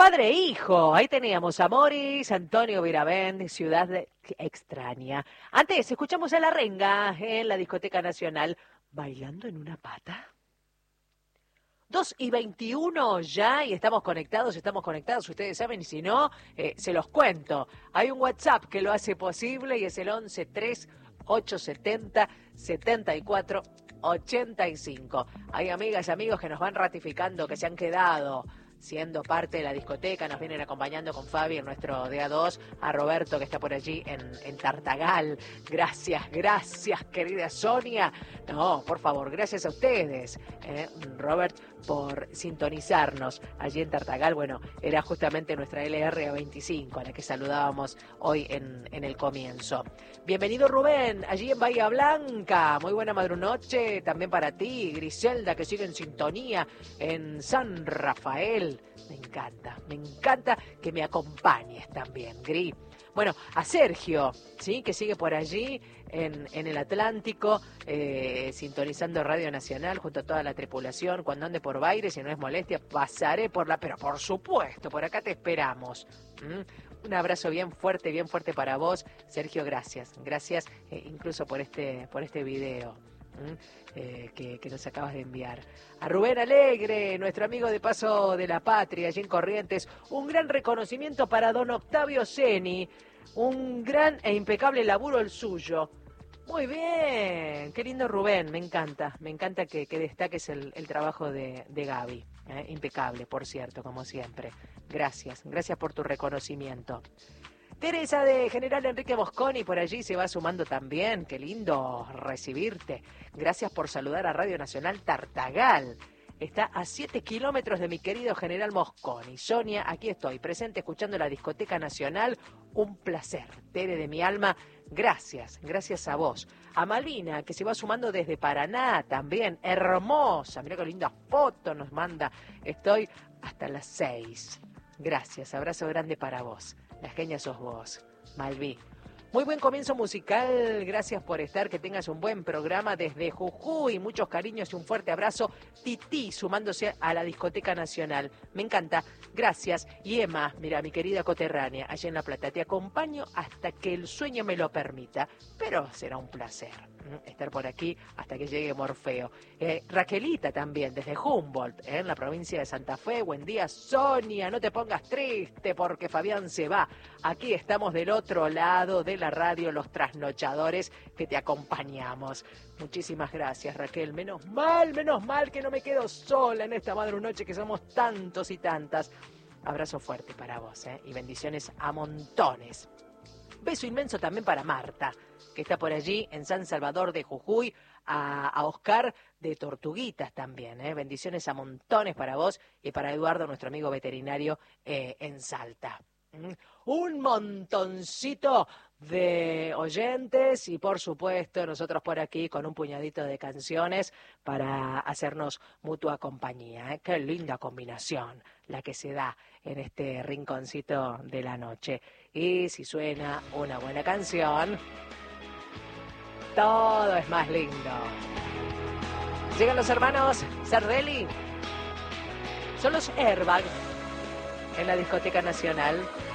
Padre e hijo, ahí teníamos a Moris, Antonio Viravent, Extraña. Antes escuchamos a La Renga en la Discoteca Nacional, bailando en una pata. 2:21 ya y estamos conectados, ustedes saben, y si no, se los cuento. Hay un WhatsApp que lo hace posible y es el 1138707485. Hay amigas y amigos que nos van ratificando, que se han quedado siendo parte de la discoteca, nos vienen acompañando con Fabi en nuestro DA2, a Roberto que está por allí en Tartagal. Gracias, querida Sonia. No, por favor, gracias a ustedes, Robert, por sintonizarnos allí en Tartagal. Bueno, era justamente nuestra LRA25, a la que saludábamos hoy en el comienzo. Bienvenido Rubén, allí en Bahía Blanca. Muy buena madrunoche también para ti, Griselda, que sigue en sintonía en San Rafael. Me encanta que me acompañes también, Gri. Bueno, a Sergio, ¿sí? Que sigue por allí en el Atlántico, sintonizando Radio Nacional junto a toda la tripulación. Cuando ande por Baires, si no es molestia, pasaré por pero por supuesto, por acá te esperamos. Un abrazo bien fuerte para vos, Sergio, gracias incluso por este video. Que nos acabas de enviar. A Rubén Alegre, nuestro amigo de Paso de la Patria, allí en Corrientes, un gran reconocimiento para don Octavio Seni, un gran e impecable laburo el suyo. Muy bien, qué lindo Rubén, me encanta que destaques el trabajo de Gaby, impecable, por cierto, como siempre. Gracias por tu reconocimiento. Teresa de General Enrique Mosconi por allí se va sumando también. Qué lindo recibirte. Gracias por saludar a Radio Nacional Tartagal. Está a 7 kilómetros de mi querido General Mosconi. Sonia, aquí estoy, presente escuchando la Discoteca Nacional. Un placer. Tere de mi alma, gracias a vos. A Malvina, que se va sumando desde Paraná también. Hermosa, mirá qué linda foto nos manda. Estoy hasta las 6. Gracias, abrazo grande para vos. La genia sos vos, Malví. Muy buen comienzo musical, gracias por estar, que tengas un buen programa desde Jujuy, muchos cariños y un fuerte abrazo. Titi, sumándose a la Discoteca Nacional, me encanta, gracias. Y Emma, mira, mi querida coterránea, allá en La Plata, te acompaño hasta que el sueño me lo permita, pero será un placer estar por aquí hasta que llegue Morfeo. Raquelita también, desde Humboldt, en la provincia de Santa Fe. Buen día, Sonia, no te pongas triste porque Fabián se va. Aquí estamos del otro lado de la radio, los trasnochadores que te acompañamos. Muchísimas gracias, Raquel. Menos mal que no me quedo sola en esta madrunoche, que somos tantos y tantas. Abrazo fuerte para vos, y bendiciones a montones. Beso inmenso también para Marta, que está por allí en San Salvador de Jujuy, a Oscar de Tortuguitas también. Bendiciones a montones para vos y para Eduardo, nuestro amigo veterinario en Salta. Un montoncito de oyentes y por supuesto nosotros por aquí con un puñadito de canciones para hacernos mutua compañía. Qué linda combinación la que se da en este rinconcito de la noche. Y si suena una buena canción, todo es más lindo. Llegan los hermanos Sardelli, son los Airbag en la Discoteca Nacional.